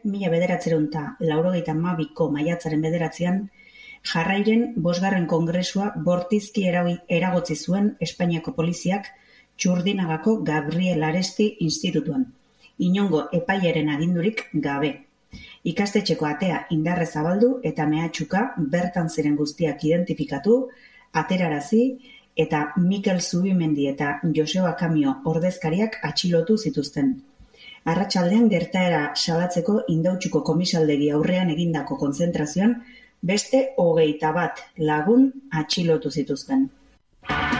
1992ko maiatzaren 9an, Jarrairen 5. Kongresua bortizki eragotzi zuen Espainiako poliziak Txurdinagako Gabriel Aresti Institutuan, inongo epailearen agindurik gabe. Ikastetxeko atea indarrez zabaldu eta mehatxuka bertan ziren guztiak identifikatu, aterarazi eta Mikel Zubimendi eta Joseba Kamio ordezkariak atxilotu zituzten. Arratsaldean gertaera salatzeko Indautxuko komisaldegi aurrean egindako kontzentrazioan beste 21 lagun atxilotu zituzten.